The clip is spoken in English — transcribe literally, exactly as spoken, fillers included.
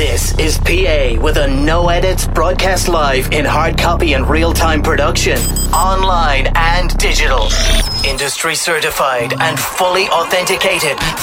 This is P A with a no edits broadcast live in hard copy and real time production, online and digital. Industry certified and fully authenticated